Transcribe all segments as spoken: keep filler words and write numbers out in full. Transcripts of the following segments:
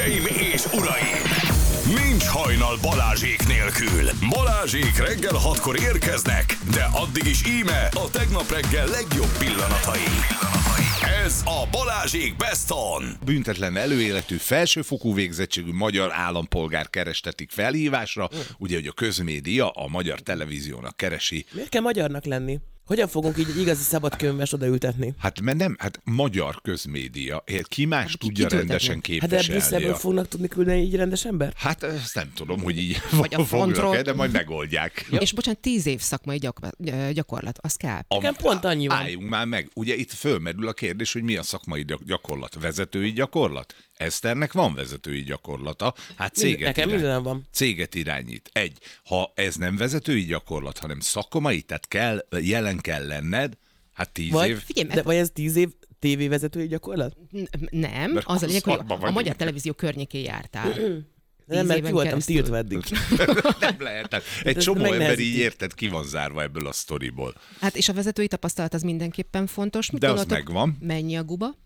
Hölgyeim és uraim! Nincs hajnal Balázsék nélkül. Balázsék reggel hatkor érkeznek, de addig is íme a tegnap reggel legjobb pillanatai. Ez a Balázsék Best On. Büntetlen előéletű, felsőfokú végzettségű magyar állampolgár kerestetik felhívásra, ugye, hogy a közmédia a magyar televíziónak keresi. Miért kell magyarnak lenni? Hogyan fogunk így egy igazi szabadkönyves odaültetni? Hát mert nem, hát magyar közmédia. Ki más hát, tudja ki rendesen képviselni? Hát de Brüsszelből fognak tudni küldeni így rendes ember? Hát ezt nem tudom, hogy így vagy a fognak-e, de majd megoldják. Ja. És bocsánat, tíz év szakmai gyak- gyakorlat, az kell. Nekem pont annyi van. Álljunk már meg. Ugye itt fölmerül a kérdés, hogy mi a szakmai gyakorlat. Vezetői gyakorlat? Eszternek van vezetői gyakorlata. Hát céget, Nekem irány, minden van. céget irányít. Egy, ha ez nem vezetői gyakorlat, hanem szakmai, tehát kell, jelen kell lenned, hát tíz vagy, év. Figyelj, de vagy ez tíz év tévévezetői gyakorlat? N- nem, Mert az a lényeg, hogy a, a vagyunk. magyar televízió környékén jártál. Nem, mert ki voltam tiltva eddig. Nem lehet. Egy csomó ember így érted, ki van zárva ebből a sztoriból. Hát és a vezetői tapasztalat az mindenképpen fontos. Mit De az gondoltok, megvan. Mennyi a guba?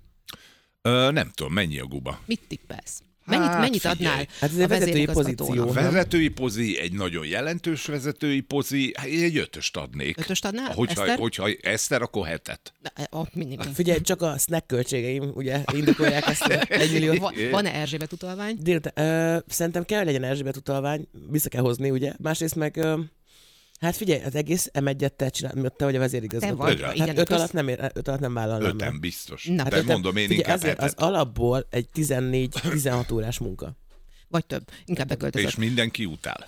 Ö, nem tudom, mennyi a guba. Mit tippelsz? Mennyit, Hát, mennyit figyelj. adnál Hát ez egy a vezetői vezérigazgatónak? pozíció. A vezetői pozi, egy nagyon jelentős vezetői pozi, hát egy ötöst adnék. Ötöst adnál? Hogyha, Eszter? hogyha Eszter, akkor hetet. Na, Ott minimum. Figyelj, csak a snack költségeim, ugye, indokolják ezt a egy milliót. Va- Van-e Erzsébet utalvány? Délután, ö, szerintem kell, hogy legyen Erzsébet utalvány, vissza kell hozni, ugye. Másrészt meg, ö, hát figyelj, az egész em egyet te csinál, te vagy a vezérigazgató. Te vagy, hát igen, öt köz- alatt nem, ér, öt alatt nem vállalnám Öten meg. biztos. Na, De hát mondom én Figyelj, inkább ezért hetet. az alapból egy tizennégy-tizenhat órás munka. Vagy több. Inkább beköltözött. És mindenki utál.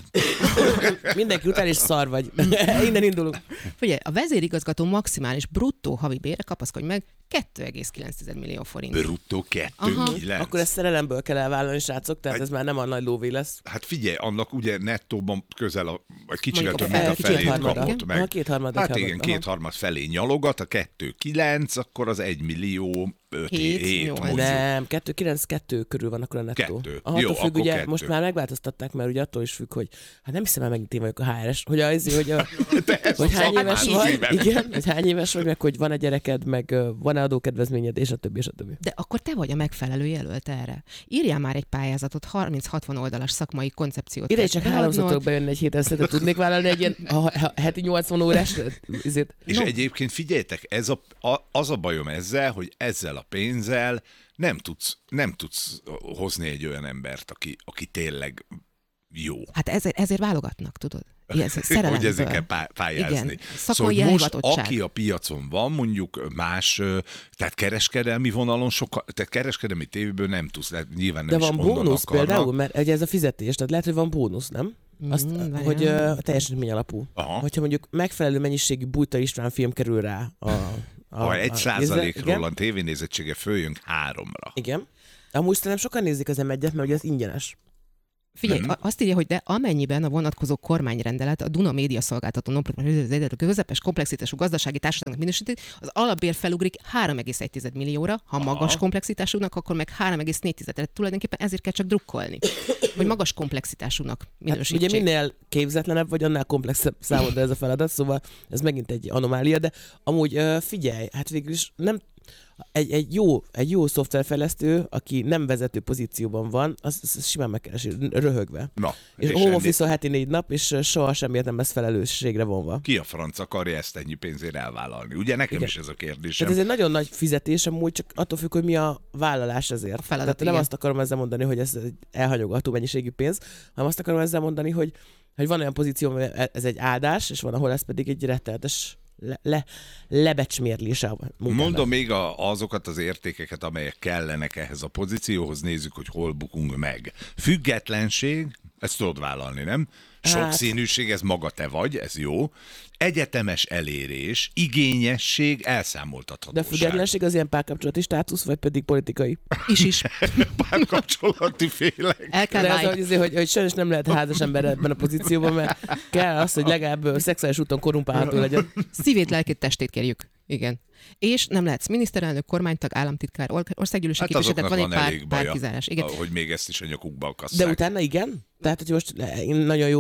Mindenki után és szar vagy. Innen indulunk. Figyelj, a vezérigazgató maximális bruttó havi bére, kapaszkodj meg, kettő egész kilenc millió forint. Bruttó kettő Aha. kilenc. Akkor ezt szerelemből kell elvállalni, srácok, tehát Egy- ez már nem a nagy lóvé lesz. Hát figyelj, annak ugye nettóban közel a, vagy kicsivel Mondjuk több a mint a fel- felét kétharmada. kapott Igen. meg. Aha, kétharmad, Hát egy igen, harmad. Aha. kétharmad felé nyalogat, a kettő kilenc, akkor az egy millió öt Hét, hét nyolc. mondjuk. Nem, kettő kilenc kettő körül van akkor a nettó. Kettő. Attól Jó, függ, akkor ugye, kettő. most már megváltoztatták, mert ugye attól is függ, hogy hát nem hiszem, hogy megint én vagyok a há er es, hogy, az, hogy, a, De ez hogy az hány a- éves tíz vagy, éven. igen, hogy hány éves vagy, meg hogy van-e gyereked, meg ö, van-e adókedvezményed, és a többi, és a többi. De akkor te vagy a megfelelő jelölt erre. Írjál már egy pályázatot, harminc-hatvan oldalas szakmai koncepciót. Ide kell csak beadnod. háromszor tudok bejönni egy héten, szerintem tudnék vállalni egy ilyen ha, ha, heti nyolcvan órás ezért. És No. egyébként figyeljetek, ez a, a, az a bajom ezzel, hogy ezzel a pénzzel nem tudsz, nem tudsz hozni egy olyan embert, aki, aki tényleg jó. Hát ezért, ezért válogatnak, tudod? Ilyen szerelemből. Hogy ezért kell pá- pályázni. Igen. Szakmai Szóval most, elhivatottság. aki a piacon van, mondjuk más, ö, tehát kereskedelmi vonalon, sokkal, tehát kereskedelmi tévéből nem tudsz, tehát nyilván nem De van is onnan bónusz akarnak. például, mert ugye ez a fizetés, tehát lehet, hogy van bónusz, nem? Azt, Mm, várjál. hogy uh, teljesítmény alapú. Aha. Hogyha mondjuk megfelelő mennyiségű Bújta István film kerül rá a... a Ha egy a- százalékról igen, a tévénézettsége följön háromra. igen. Amúgy szerintem sokan nézik az em egyet, mert ugye ez ingyenes. Figyelj, Nem. a- azt írja, hogy de amennyiben a vonatkozó kormányrendelet a Duna média szolgáltató non-profit közepes komplexitású gazdasági társaságnak minősíti, az alapbér felugrik három egész egy millióra, ha magas komplexitásúnak, akkor meg három egész négy. Tehát tulajdonképpen ezért kell csak drukkolni, hogy magas komplexitásúnak Hát minősítsék. ugye minél képzetlenebb vagy, annál komplexebb számodra ez a feladat, szóval ez megint egy anomália, de amúgy uh, figyelj, hát végül is nem egy, egy, jó, egy jó szoftverfejlesztő, aki nem vezető pozícióban van, az, az simán megkeresi, röhögve. Na, És, és home ennél- office heti négy nap, és soha semmiért nem lesz felelősségre vonva. ki a franc akarja ezt ennyi pénzért elvállalni? Ugye nekem Igen. is ez a kérdésem. Tehát ez egy nagyon nagy fizetés, amúgy csak attól függ, hogy mi a vállalás ezért. A feladat, Tehát nem igen. azt akarom ezzel mondani, hogy ez egy elhanyogató mennyiségű pénz, hanem azt akarom ezzel mondani, hogy, hogy van olyan pozíció, ahol ez egy áldás, és van, ahol ez pedig egy rettenetes le, le, lebecsmérlése a munkának. Mondom még a, azokat az értékeket, amelyek kellenek ehhez a pozícióhoz, nézzük, hogy hol bukunk meg. Függetlenség, ezt tudod vállalni, nem? Sokszínűség, ez maga te vagy, ez jó. Egyetemes elérés, igényesség, De elszámoltathatóság. függetlenség az ilyen párkapcsolati státusz, vagy pedig politikai? Is is. Párkapcsolati félek. El kell De az, válni. hogy, hogy, hogy sajnos nem lehet házas ember ebben a pozícióban, mert kell az, hogy legalább szexuális úton korumpálható legyen. Szívét, lelkét, testét kérjük. Igen. És nem lehetsz miniszterelnök, kormánytag, államtitkár, or- országgyűlési Hát képviselő, azoknak tehát van van egy elég pár, baja, pár kizárás. Igen. hogy még ezt is a nyakukba De akasszák. utána igen? Tehát, hogy most én nagyon jó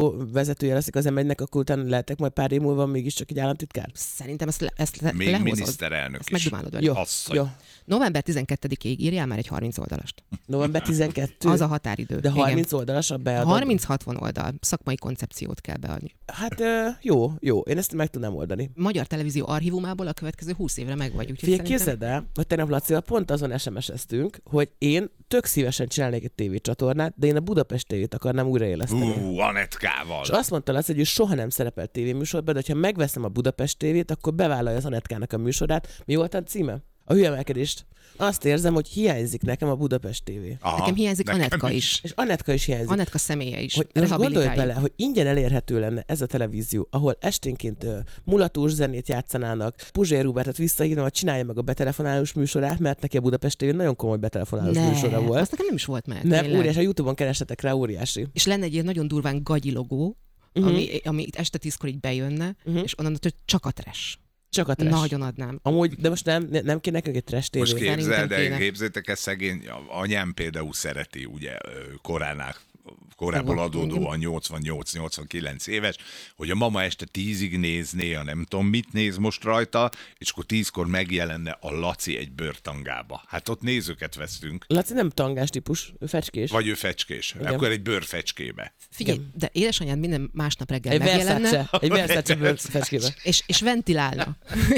jó vezetője leszik az em egynek, akkor utána lehetek majd pár év múlva mégiscsak egy államtitkár? Szerintem ezt, le, ezt le, Még lehozod. miniszterelnök Ezt is. megdumálod vele. Jó, Asszony. jó. November tizenkettedikéig írjál már egy harminc oldalast. November tizenkettő. Az a határidő. De Igen. harminc oldalas a beadod. harminc-hatvan oldal. Szakmai koncepciót kell beadni. Hát ö, jó, jó. Én ezt meg tudnám oldani. Magyar televízió archívumából a következő húsz évre meg vagy. Úgyhogy Figyelj, szerintem... képzeld el, hogy tegnap Lacival pont azon es em es-eztünk, hogy én tök szívesen csinálnék egy tévécsatornát, de én a Budapest tévét akarnám újraéleszteni. Ú, Anetkával. És azt mondta Laci, hogy ő soha nem szerepel tévéműsorban, de ha megveszem a Budapest tévét, akkor bevállalja az Anetkának a műsorát. Mi volt a címe? A hülyemelkedést. Azt érzem, hogy hiányzik nekem a Budapest tévé. Aha, Nekem hiányzik nekem Anetka is. És Anetka is hiányzik. Anetka személye is. Hogy most gondolj Rehabilitáljuk. bele, hogy ingyen elérhető lenne ez a televízió, ahol esténként uh, mulatós zenét játszanának, Puzsér Robertet visszahívnom, hogy csinálja meg a betelefonálós műsorát, mert neki a Budapest tévén nagyon komoly betelefonálós Ne, műsora volt. azt nekem nem is volt meg. Nem, tényleg. óriási, a Youtube-on keresetek rá, óriási. És lenne egy ilyen nagyon durván gagyi logó, Uh-huh. ami, ami itt este tízkor így bejönne, Uh-huh. és onnan hogy csak a trash. Csak a trash. Nagyon adnám. Amúgy, de most nem, ne- nem kéne nekünk egy trash tévé. Most képzeld, Szerintem de kéne. képzétek ezt szegény, anyám például szereti, ugye ö, koránál, korából Igen. adódóan nyolcvannyolc-nyolcvankilenc éves, hogy a mama este tízig nézné, a nem tudom mit néz most rajta, és akkor tízkor megjelenne a Laci egy bőrtangába. Hát ott nézőket vesztünk. Laci nem tangás típus, ő fecskés. Vagy ő fecskés. Igen. Akkor egy bőrfecskébe. Figyelj, de édesanyád minden másnap reggel Egy megjelenne, Versace, egy Versace bőr fecskébe. és, és ventilálna.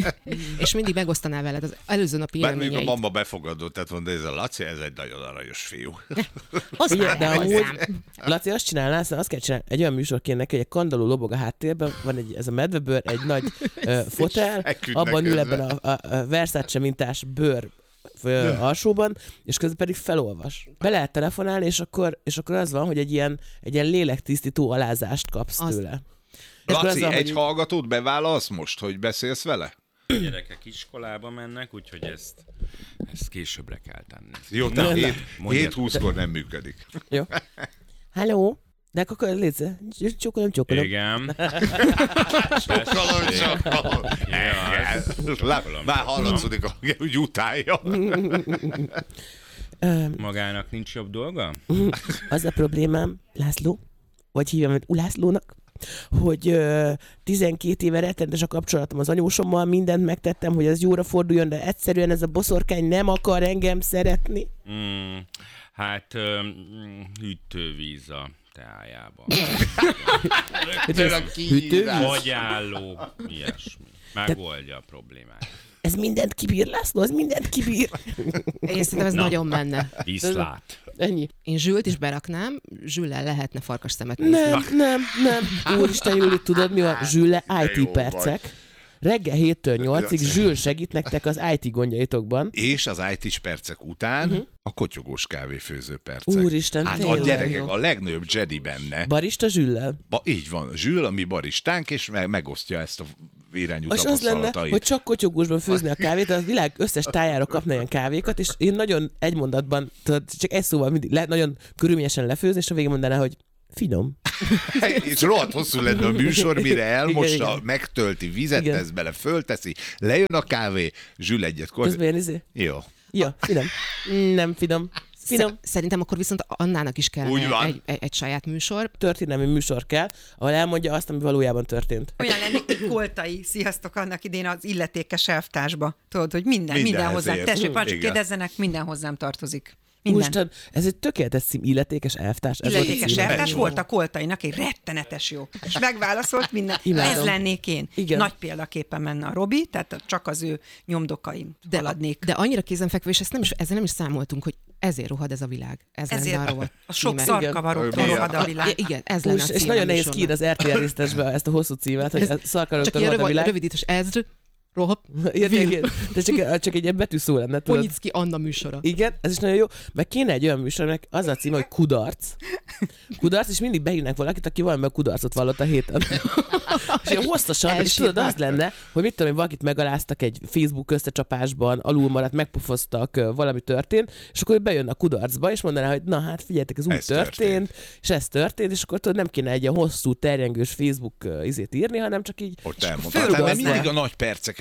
és mindig megosztaná veled az előző napi Bár mondjuk a élményeit. mama befogadott, tehát mondta, ez a Laci, ez egy nagyon aranyos fiú. Ugye, de amúgy, Laci, azt csinálná, aztán azt kell csinálni, egy olyan műsor kéne neki, hogy egy kandalló lobog a háttérben, van egy, ez a medvebőr, egy nagy uh, fotel, Feküdnek abban ül közben. ebben a, a, a Versace mintás bőr ö, alsóban, és közben pedig felolvas. Be lehet telefonálni, és akkor, és akkor az van, hogy egy ilyen, egy ilyen lélektisztító alázást kapsz Az- tőle. És akkor az Laci, van, egy hogy- hallgatót bevállalsz most, hogy beszélsz vele? A gyerekek iskolába mennek, úgyhogy ezt, ezt későbbre kell tenni. Jó, tehát hét- Mondjad. hét húszkor nem működik. Jó. Hello? De akkor légy, csokolom, csokolom. Igen. Sokalom, sokalom. Ja, Lá- Már hallatszódik, hogy utálja. magának nincs jobb dolga? Az a problémám, László, vagy hívjam őt Ulászlónak, hogy ö, tizenkét éve rettenetes a kapcsolatom az anyósommal, mindent megtettem, hogy ez jóra forduljon, de egyszerűen ez a boszorkány nem akar engem szeretni. Mm, hát um, hűtővíz a teájában. Hűtővíz? Vagyálló, ilyesmi. Megoldja a problémát. Ez mindent kibír, László, ez mindent kibír. Én szerintem ez Na. nagyon menne. Viszlát. Ennyi. Én Zsült is beraknám, Zsüllel lehetne farkas szemet nézni. Nem, nem, nem. Úristen, Júli, tudod mi van? Zsülle i té jó percek. Reggel héttől nyolcig Zsül segít nektek az i té gondjaitokban. És az í té-s percek után uh-huh. a kotyogós kávéfőző percek. Úristen, hát a tényleg gyerekek, jó. a legnagyobb Jedi benne. Barista Zsüllel. Ba, így van, Zsül, a mi baristánk, és me- megosztja ezt a irányú És az lenne, tapasztalatait. hogy csak kotyogósban főzni a kávét, de a világ összes tájára kapna ilyen kávékat, és én nagyon egy mondatban, tudod, csak egy szóval mindig le, nagyon körülményesen lefőzni, és a végén mondaná, hogy finom. És rohadt hosszú lenne a műsor, mire elmossa, Igen, igen. megtölti, vizet Igen. tesz bele, fölteszi, lejön a kávé, Zsül egyet kor... Közben ilyen izé. Jó. Ja, finom. Nem finom. Finom. Sze- Szerintem akkor viszont Annának is Úgy kellene van. egy, egy, egy saját műsor. Történelmi műsor kell, ahol elmondja azt, ami valójában történt. Olyan lennék, mint Koltai, sziasztok, annak idén az illetékes elvtársba. Tudod, hogy minden, minden Mindenhez hozzám. ért. Tessék, parancsolj, Igen. kérdezzenek, minden hozzám tartozik. Minden. Úristen, ez egy tökéletes cím, illetékes elvtárs. Ez volt a Illetékes címe. elvtárs volt a Koltainak, egy rettenetes jó. És megválaszolt minden. Imádom. Ez lennék én. Igen. Nagy példaképpen menne a Robi, tehát csak az ő nyomdokaim De, haladnék. de annyira kézenfekvő, és ezt nem is, ezzel nem is számoltunk, hogy ezért rohad ez a világ. Ez lenne a Ezért rovat a sok címe. szarkavaroktól Igen. rohad a világ. I- Igen, ez lenne Úr, a és címe nagyon a nehéz műsornak. kiírni az er té el résztesbe ezt a hosszú címet, hogy Ez- a Csak szarkaroktól ilyen rohad a rövid, világ. rövidítés, ezr, rohad, Érted? De csak, csak egy ilyen betűszó lenne, tudod? Ponyicki Anna műsora. Igen, ez is nagyon jó. Meg kéne egy olyan műsornak, az a címe, hogy kudarc. Kudarc, és mindig beírnak valakit, aki valamiben kudarcot vallott a héten. és ilyen hosszasan, és tudod, az lenne, hogy mit tudom én, valakit megaláztak egy Facebook összecsapásban, alul maradt, megpofoztak, ö, valami történt, és akkor ő bejön a kudarcba, és mondaná, hogy na hát figyeljetek, ez úgy Ez történt, történt. és ez történt, és akkor tudod, nem kéne egy ilyen hosszú, terjengős Facebook ö, izét írni, hanem csak így Ott akkor elmondtam. Tehát fölrugaszná. mindig a nagy perceket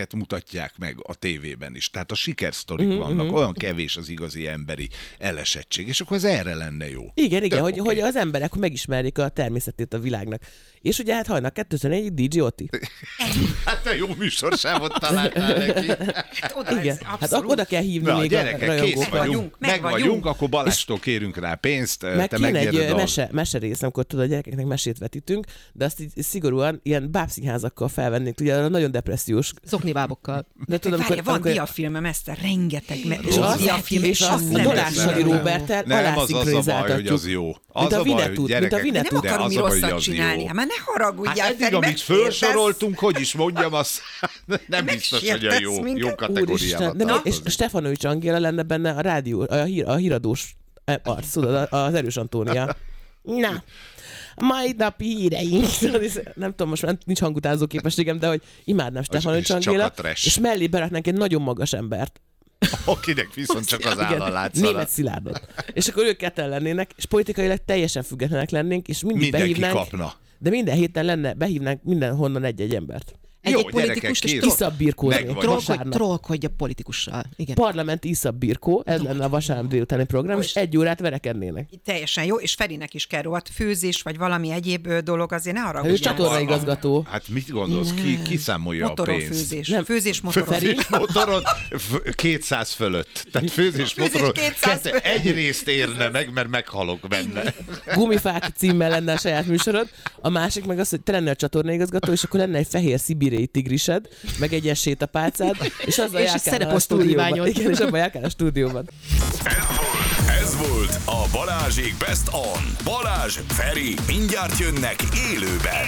gyerekeket mutatják meg a tévében is. Tehát a sikersztorik uh-huh, vannak, uh-huh. olyan kevés az igazi emberi elesettség, és akkor ez erre lenne jó. Igen, igen, hogy, okay. hogy az emberek megismerjék a természetét a világnak. És ugye hát hajnak kétezer-huszonnégy dé dzsé Oti. Hát a jó műsorsávot találtál neki. Hát oda, Igen, ez hát ak- oda kell hívni Na, még gyerekek, a kész rajongókat. vagyunk, meg, meg vagyunk, vagyunk, akkor Balástól kérünk rá pénzt, Meg te kéne egy megnyerted a... mese, mese rész, amikor tudod, a gyerekeknek mesét vetítünk, de azt így szigorúan ilyen bábszínházakkal felvennénk, ugye nagyon depressziós. Szoknibábokkal. De tudom, Várja, amikor, van amikor... diafilmem, ezt a rengeteg me- És az, diafilm, és és azt nem Dolásadi Róberttel Nem, az az a baj, hogy az jó. Az Mint a a baj, Vinetút, hogy mint a gyerekek... Vinetút. Nem akarunk mi rosszat csinálni, hát már ne haragudjál, Hát eddig, Feri, amit megsértesz. felsoroltunk, hogy is mondjam, az nem biztos, hogy a jó, Megsértesz jó minket. kategóriába Úristen, de még, és tartozik. Stefanovics Angéla lenne benne a rádió, a, hír, a híradós arc, tudod, az Erős Antónia. Na, mai napi híreink. Nem tudom, most már nincs hangutánzó képességem, de hogy imádnám Stefanovics és csak Angéla, a trash. és mellé beraknánk egy nagyon magas embert. Akinek viszont csak az Igen, áll látszana. Német Szilárdot. És akkor ők ketten lennének, és politikailag teljesen függetlenek lennénk, és mindig Mindenki behívnánk. kapna. De minden héten lenne, behívnánk mindenhonnan egy-egy embert. Egy-egy Jó, gyerekek, politikust, és kész. troll- Iszabbirkózni. Megvagy. trollkodj, Vasárnap. trollkodj a politikussal. Igen. Parlamenti Iszabbirkó, ez lenne a vasárnap délutáni program, és egy órát verekednének. Teljesen jó, és Ferinek is kell rovat főzés, vagy valami egyéb ö, dolog, azért ne Ő haragudjál. csatornaigazgató. Hát mit gondolsz, ki, ki számolja Motoron a pénzt? főzés. Nem. Főzés motoron. Főzés motoron f- kétszáz fölött. Tehát főzés Főzés motoron kétszáz kettő, egy részt érne meg, mert meghalok benne. Gumifák címmel lenne a saját műsorod. A másik meg az, hogy te lennél a csatornaigazgató, és akkor lenne egy fehér szibériai tigrised, meg egy ilyen sétapálcád, és azzal És járkálnál a szereposztó stúdióban. díványon. Igen, és abban járkál a stúdióban. Ez volt a Balázsék Best On. Balázs, Feri, mindjárt jönnek élőben.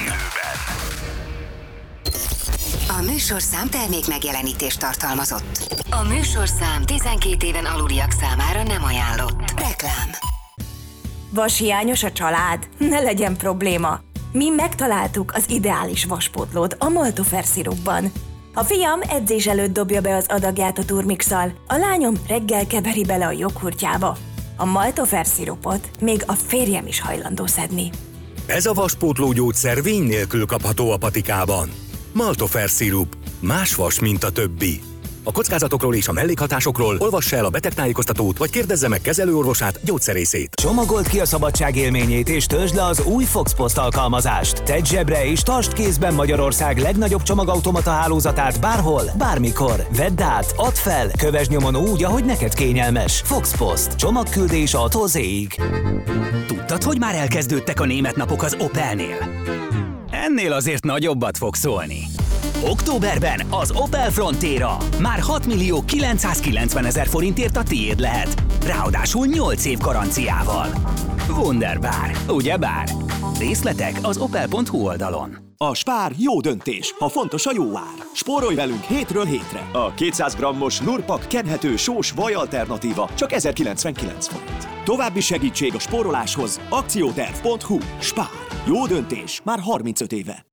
A műsorszám termék megjelenítést tartalmazott. A műsorszám tizenkét éven aluliak számára nem ajánlott. Reklám. Vashiányos a család? Ne legyen probléma. Mi megtaláltuk az ideális vaspótlót a Maltofer szirupban. A fiam edzés előtt dobja be az adagját a turmixal, a lányom reggel keveri bele a joghurtjába. A Maltofer szirupot még a férjem is hajlandó szedni. Ez a vaspótló gyógyszer vény nélkül kapható a patikában. Maltofer szirup. Más vas, mint a többi. A kockázatokról és a mellékhatásokról olvassa el a betegtájékoztatót, vagy kérdezze meg kezelőorvosát, gyógyszerészét. Csomagold ki a szabadság élményét és töltsd le az új Fox Post alkalmazást. Tedd zsebre és tartsd kézben Magyarország legnagyobb csomagautomata hálózatát bárhol, bármikor. Vedd át, add fel, kövesd nyomon úgy, ahogy neked kényelmes. Fox Post. Csomagküldés A-tól Z-ig. Tudtad, hogy már elkezdődtek a német napok az Opelnél? Ennél azért nagyobbat fog szólni. Októberben az Opel Frontera már hat millió kilencszázkilencven ezer forintért a tiéd lehet. Ráadásul nyolc év garanciával. Wunderbar, ugyebár? Részletek az opel pont hu oldalon. A Spár jó döntés, ha fontos a jó ár. Spórolj velünk hétről hétre. A kétszáz grammos Nurpak kenhető sós vaj alternatíva csak ezerkilencvenkilenc forint. További segítség a spóroláshoz akcióterv pont hu. Spár. Jó döntés már harmincöt éve.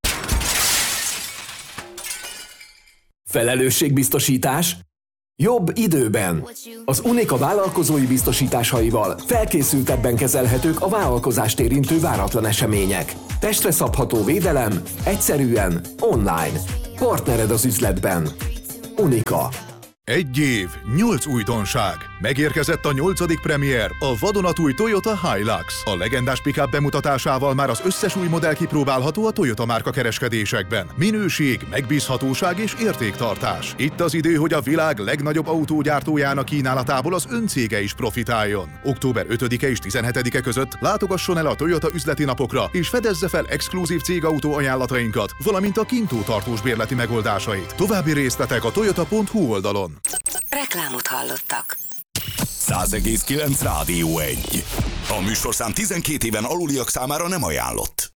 Felelősségbiztosítás? Jobb időben. Az Unika vállalkozói biztosításaival felkészültebben kezelhetők a vállalkozást érintő váratlan események. Testre szabható védelem, egyszerűen, online. Partnered az üzletben. Unika. Egy év, nyolc újdonság. Megérkezett a nyolcadik premier, a vadonatúj Toyota Hilux. A legendás pick-up bemutatásával már az összes új modell kipróbálható a Toyota márka kereskedésekben. Minőség, megbízhatóság és értéktartás. Itt az idő, hogy a világ legnagyobb autógyártójának kínálatából az öncége is profitáljon. október ötödike és tizenhetedike között látogasson el a Toyota üzleti napokra, és fedezze fel exkluzív cégautó ajánlatainkat, valamint a kintó tartós bérleti megoldásait. További részletek a toyota pont hu oldalon. Reklámot hallottak. száz egész kilenc Rádió egy. A műsorszám tizenkét éven aluliak számára nem ajánlott.